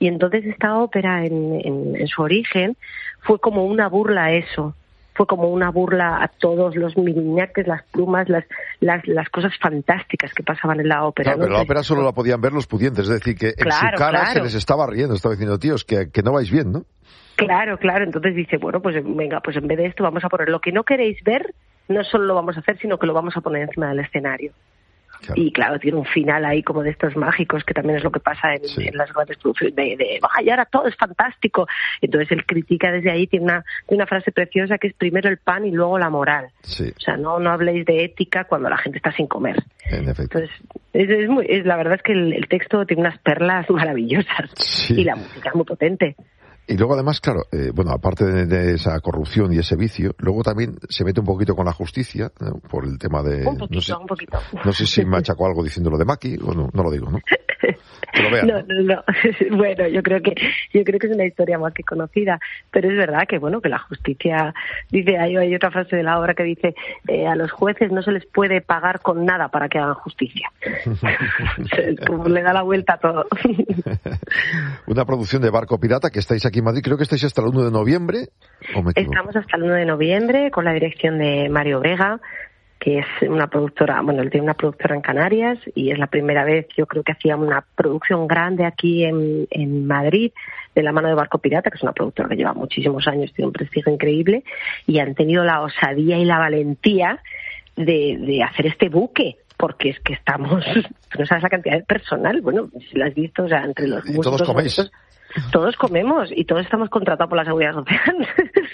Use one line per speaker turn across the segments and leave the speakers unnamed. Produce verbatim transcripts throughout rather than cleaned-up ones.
Y entonces esta ópera, en, en, en su origen, fue como una burla a eso. Fue como una burla a todos los miriñaques, las plumas, las, las las cosas fantásticas que pasaban en la ópera.
Claro,
¿no?
pero la ópera solo la podían ver los pudientes, es decir, que en
claro,
su cara
claro.
se les estaba riendo, estaba diciendo, tíos, que, que no vais bien, ¿no?
Claro, claro, entonces dice, bueno, pues venga, pues en vez de esto vamos a poner lo que no queréis ver, no solo lo vamos a hacer, sino que lo vamos a poner encima del escenario. Claro. Y claro, tiene un final ahí como de estos mágicos, que también es lo que pasa en, sí. en las grandes producciones, de, de ¡ay, ahora todo es fantástico! Entonces él critica desde ahí, tiene una, tiene una frase preciosa que es primero el pan y luego la moral.
Sí.
O sea, no, no habléis de ética cuando la gente está sin comer.
En efecto.
Entonces, es, es muy, es, la verdad es que el, el texto tiene unas perlas maravillosas, sí. Y la música es muy potente.
Y luego además, claro, eh, bueno, aparte de, de esa corrupción y ese vicio, luego también se mete un poquito con la justicia, ¿no? Por el tema de...
Un poquito,
no sé,
un poquito.
No sé si machacó algo diciendo lo de Maki, o no, no lo digo, ¿no? Que lo vean,
no, no, no. Bueno, yo creo que yo creo que es una historia más que conocida, pero es verdad que, bueno, que la justicia, dice, hay, hay otra frase de la obra que dice, eh, a los jueces no se les puede pagar con nada para que hagan justicia. Como le da la vuelta a todo.
Una producción de Barco Pirata que estáis aquí en Madrid, creo que estáis hasta el uno de noviembre, ¿o me equivoco?
Estamos hasta el uno de noviembre con la dirección de Mario Vega, que es una productora, bueno, él tiene una productora en Canarias y es la primera vez, yo creo que hacía una producción grande aquí en, en Madrid, de la mano de Barco Pirata, que es una productora que lleva muchísimos años, tiene un prestigio increíble, y han tenido la osadía y la valentía de, de hacer este buque, porque es que estamos, no sabes la cantidad de personal, bueno, si lo has visto, o sea, entre los
músicos... ¿Todos coméis?
Músicos, todos comemos y todos estamos contratados por la Seguridad Social.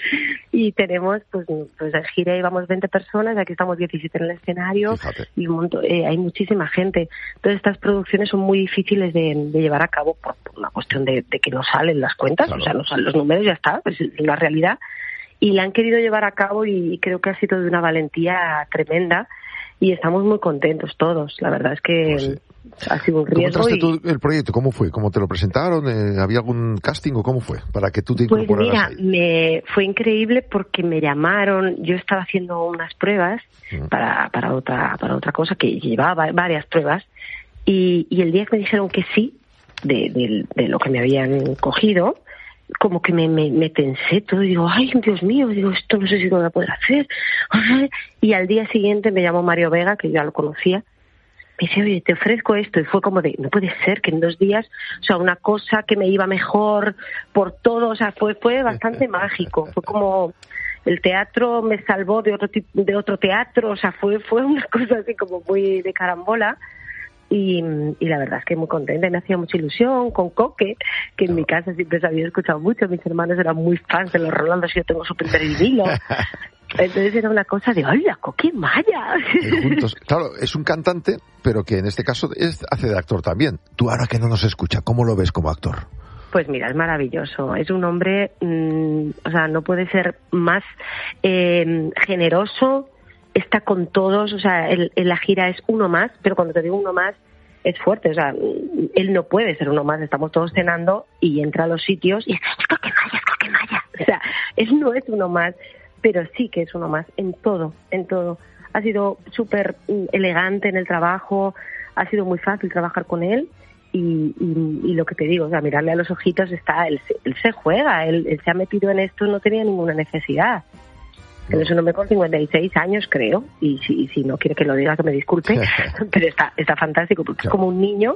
Y tenemos, pues, pues en gira íbamos veinte personas, aquí estamos diecisiete en el escenario. Fíjate. Y un montón, eh, hay muchísima gente. Entonces estas producciones son muy difíciles de, de llevar a cabo por, por una cuestión de, de que no salen las cuentas, claro. O sea, no salen los números, ya está, pues es una realidad. Y la han querido llevar a cabo y creo que ha sido de una valentía tremenda y estamos muy contentos todos. La verdad es que... Pues sí. Ha sido un riesgo.
¿Cómo entraste
y...
tú el proyecto? ¿Cómo fue? ¿Cómo te lo presentaron? Eh, ¿Había algún casting o cómo fue? Para que tú te incorporaras.
Pues mira, me fue increíble porque me llamaron, yo estaba haciendo unas pruebas mm. para, para otra, para otra cosa que llevaba varias pruebas y, y el día que me dijeron que sí, de, de, de lo que me habían cogido, como que me, me, me tensé todo y digo, ay, Dios mío, digo, esto no sé si lo voy a poder hacer. Y al día siguiente me llamó Mario Vega, que yo ya lo conocía, me dice, oye, te ofrezco esto. Y fue como de, no puede ser que en dos días, o sea, una cosa que me iba mejor por todo, o sea, fue fue bastante mágico. Fue como el teatro me salvó de otro tipo, de otro teatro, o sea, fue fue una cosa así como muy de carambola. Y, y la verdad es que muy contenta, me hacía mucha ilusión con Coque, que en mi casa siempre se había escuchado mucho, mis hermanos eran muy fans de los Rolandos y yo tengo su primer vinilo. Entonces era una cosa de, ¡hola, Coque Maya!
Juntos. Claro, es un cantante, pero que en este caso es, hace de actor también. Tú ahora que no nos escucha, ¿cómo lo ves como actor?
Pues mira, es maravilloso. Es un hombre, mmm, o sea, no puede ser más eh, generoso, está con todos, o sea, el, en la gira es uno más, pero cuando te digo uno más, es fuerte, o sea, él no puede ser uno más, estamos todos cenando y entra a los sitios y es Coque Maya, es Coque Maya. O sea, él no es uno más, pero sí que es uno más en todo, en todo. Ha sido súper elegante en el trabajo, ha sido muy fácil trabajar con él y, y, y lo que te digo, o sea, mirarle a los ojitos está, él, él se juega, él, él se ha metido en esto, no tenía ninguna necesidad. Él es un hombre con cincuenta y seis años, creo, y si, y si no quiere que lo diga, que me disculpe, pero está, está fantástico porque claro. Es como un niño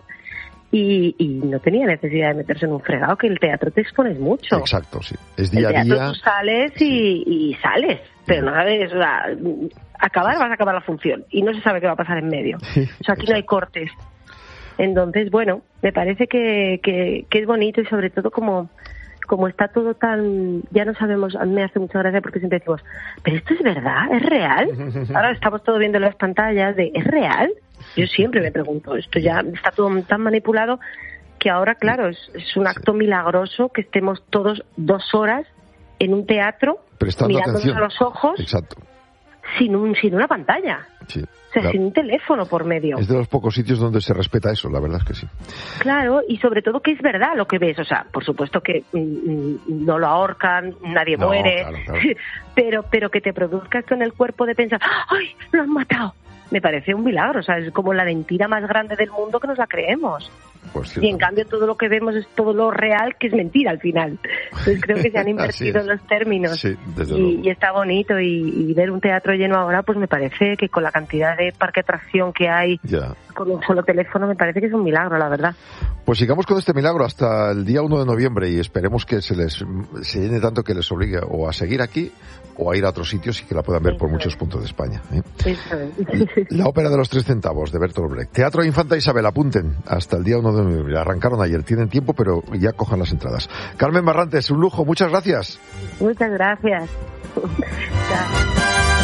y, y no tenía necesidad de meterse en un fregado, que el teatro te expones mucho.
Exacto, sí. Es día a día.
El teatro tú sales y, sí. y sales, pero no sabes, o sea, acabar vas a acabar la función y no se sabe qué va a pasar en medio. O sea, aquí no hay cortes. Entonces, bueno, me parece que, que, que es bonito y sobre todo como... como está todo tan, ya no sabemos, a mí me hace mucha gracia porque siempre decimos, pero esto es verdad, es real. Ahora estamos todos viendo las pantallas de, ¿es real? Yo siempre me pregunto, esto ya está todo tan manipulado que ahora, claro, es, es un acto milagroso que estemos todos dos horas en un teatro
prestando
mirándonos
atención
a los ojos.
Exacto.
sin un sin una pantalla.
Sí.
O sea,
Claro.
sin un teléfono por medio.
Es de los pocos sitios donde se respeta eso, la verdad es que sí.
Claro, y sobre todo que es verdad lo que ves. O sea, por supuesto que mm, no lo ahorcan, nadie
No,
muere,
claro, claro.
pero pero que te produzca esto en el cuerpo de pensar, ¡ay, lo han matado! Me parece un milagro. O sea, es como la mentira más grande del mundo que nos la creemos.
Pues
y en cambio todo lo que vemos es todo lo real, que es mentira al final. Entonces creo que se han invertido los términos.
Sí, desde
y,
luego.
y está bonito, y, y ver un teatro lleno ahora, pues me parece que con la cantidad de parque atracción que hay,
ya.
con un solo teléfono, me parece que es un milagro, la verdad.
Pues sigamos con este milagro hasta el día uno de noviembre y esperemos que se les se llene tanto que les obligue o a seguir aquí o a ir a otros sitios y que la puedan ver por muchos puntos de España. ¿eh?
Eso es.
La ópera de los tres centavos de Bertolt Brecht. Teatro Infanta Isabel, apunten, hasta el día uno de noviembre. Arrancaron ayer, tienen tiempo, pero ya cojan las entradas. Carmen Barrantes, un lujo, muchas gracias.
Muchas gracias. Chao.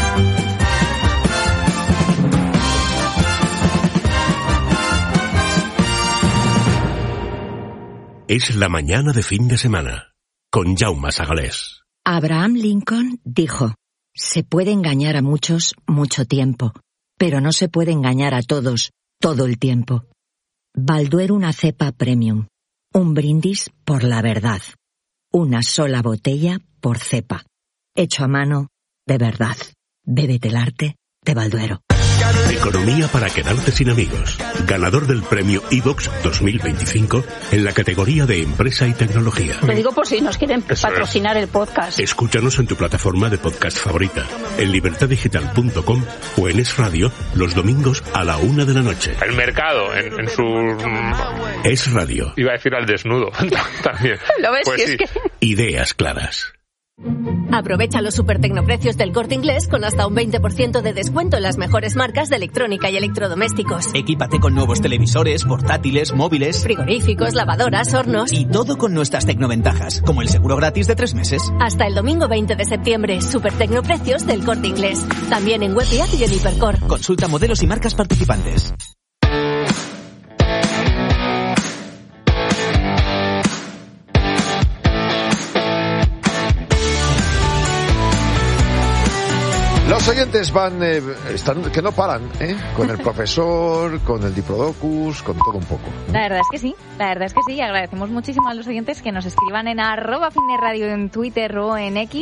Es la mañana de fin de semana, con Jaume Sagalés.
Abraham Lincoln dijo: se puede engañar a muchos mucho tiempo, pero no se puede engañar a todos todo el tiempo. Balduero una cepa premium, un brindis por la verdad, una sola botella por cepa, hecho a mano de verdad. Bébete el arte de Balduero.
Economía para quedarte sin amigos. Ganador del premio iVox dos mil veinticinco en la categoría de empresa y tecnología.
Lo digo por si nos quieren
Eso
patrocinar
es.
el podcast.
Escúchanos en tu plataforma de podcast favorita, en libertad digital punto com o en Es Radio los domingos a la una de la noche.
El mercado en, en su...
Es Radio.
Iba a decir al desnudo también.
¿Lo ves?
Pues
Si
sí.
es que...
Ideas claras.
Aprovecha los super tecnoprecios del Corte Inglés con hasta un veinte por ciento de descuento en las mejores marcas de electrónica y electrodomésticos.
Equípate con nuevos televisores, portátiles, móviles,
frigoríficos, lavadoras, hornos.
Y todo con nuestras tecnoventajas, como el seguro gratis de tres meses.
Hasta el domingo veinte de septiembre, super tecnoprecios del Corte Inglés. También en web y app y en Hipercor.
Consulta modelos y marcas participantes.
Los oyentes van, eh, están, que no paran, ¿eh? Con el profesor, con el Diplodocus, con todo un poco.
La verdad es que sí, la verdad es que sí, y agradecemos muchísimo a los oyentes que nos escriban en arroba fineradio en Twitter o en X.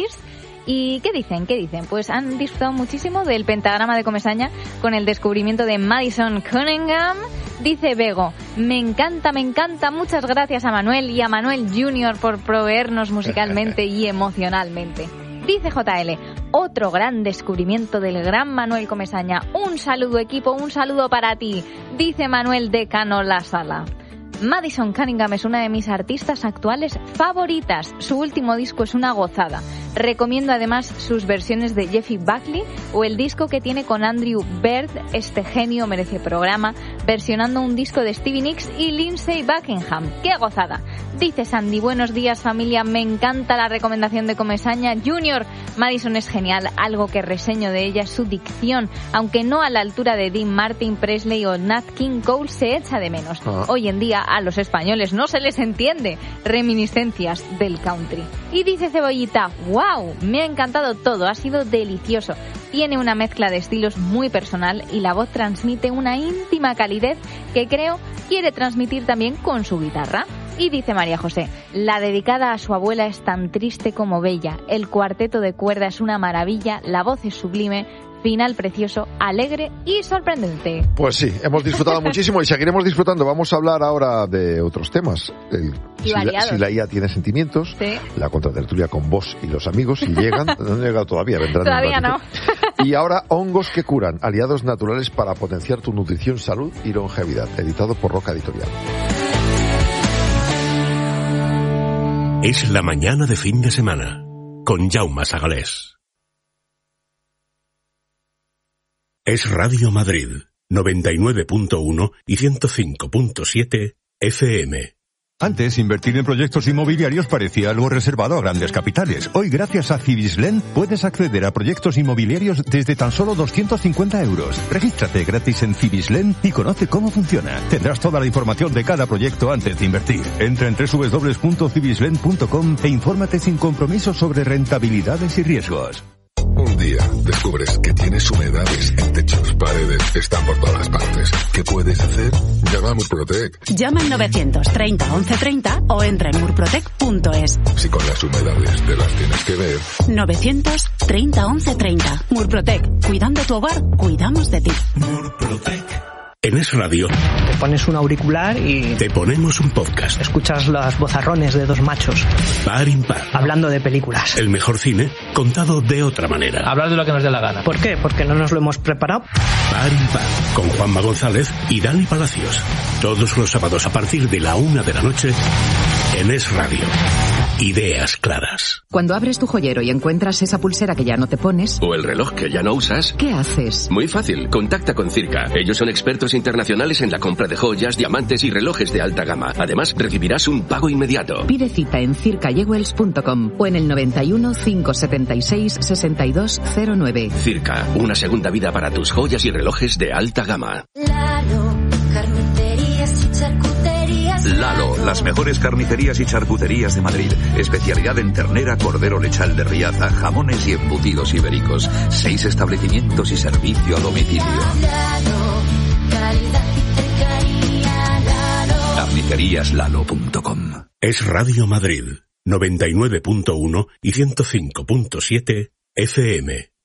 ¿Y qué dicen? ¿Qué dicen? Pues han disfrutado muchísimo del pentagrama de Comesaña con el descubrimiento de Madison Cunningham. Dice Bego: me encanta, me encanta, muchas gracias a Manuel y a Manuel junior por proveernos musicalmente y emocionalmente. Dice J L: otro gran descubrimiento del gran Manuel Comesaña. Un saludo, equipo, un saludo para ti. Dice Manuel Decano La Sala: Madison Cunningham es una de mis artistas actuales favoritas. Su último disco es una gozada. Recomiendo además sus versiones de Jeffrey Buckley o el disco que tiene con Andrew Bird. Este genio merece programa, versionando un disco de Stevie Nicks y Lindsey Buckingham. ¡Qué gozada! Dice Sandy: buenos días familia, me encanta la recomendación de Comesaña Junior. Madison es genial, algo que reseño de ella es su dicción, aunque no a la altura de Dean Martin, Presley o Nat King Cole, se echa de menos.
Ah.
Hoy en día a los españoles no se les entiende. Reminiscencias del country. Y dice Cebollita: wow, me ha encantado todo, ha sido delicioso. Tiene una mezcla de estilos muy personal y la voz transmite una íntima calidez que creo quiere transmitir también con su guitarra. Y dice María José: la dedicada a su abuela es tan triste como bella, el cuarteto de cuerda es una maravilla, la voz es sublime, final precioso, alegre y sorprendente.
Pues sí, hemos disfrutado muchísimo y seguiremos disfrutando. Vamos a hablar ahora de otros temas. El,
Y
si, la,
variados.
si la I A tiene sentimientos,
Sí.
la contratertulia con vos y los amigos, si llegan, no han llegado todavía, vendrán en un
Todavía
ratito. Y ahora, hongos que curan, aliados naturales para potenciar tu nutrición, salud y longevidad, editado por Roca Editorial.
Es la mañana de fin de semana, con Jaume Sagalés. Es Radio Madrid, noventa y nueve punto uno y ciento cinco punto siete F M.
Antes, invertir en proyectos inmobiliarios parecía algo reservado a grandes capitales. Hoy, gracias a Cibislen, puedes acceder a proyectos inmobiliarios desde tan solo doscientos cincuenta euros. Regístrate gratis en Cibislen y conoce cómo funciona. Tendrás toda la información de cada proyecto antes de invertir. Entra en doble u doble u doble u punto cibislen punto com e infórmate sin compromiso sobre rentabilidades y riesgos.
Un día descubres que tienes humedades en techos, paredes, están por todas partes. ¿Qué puedes hacer? Llama a Murprotec.
Llama al novecientos treinta once treinta o entra en murprotec punto es.
Si con las humedades te las tienes que ver.
novecientos treinta once treinta. Murprotec. Cuidando tu hogar, cuidamos de ti.
Murprotec. En Es Radio
Te pones un auricular y
te ponemos un podcast.
escuchas los bozarrones de dos machos
Par impar.
hablando de películas.
El mejor cine contado de otra manera.
Hablar de lo que nos dé la gana.
¿Por qué? Porque no nos lo hemos preparado.
Par impar. Con Juanma González y Dani Palacios. Todos los sábados a partir de la una de la noche en Es Radio. Ideas claras.
Cuando abres tu joyero y encuentras esa pulsera que ya no te pones,
o el reloj que ya no usas,
¿qué haces?
Muy fácil, contacta con Circa. Ellos son expertos internacionales en la compra de joyas, diamantes y relojes de alta gama. Además, recibirás un pago inmediato.
Pide cita en circa jewels punto com o en el noventa y uno, cinco setenta y seis, sesenta y dos cero nueve.
Circa, una segunda vida para tus joyas y relojes de alta gama.
Lalo, carnicerías y charcuterías.
Lalo, las mejores carnicerías y charcuterías de Madrid. Especialidad en ternera, cordero lechal de Riaza, jamones y embutidos ibéricos. Seis establecimientos y servicio a domicilio.
Lalo, calidad y cercanía. Lalo.
carnicerías lalo punto com.
Es Radio Madrid, noventa y nueve punto uno y ciento cinco punto siete F M.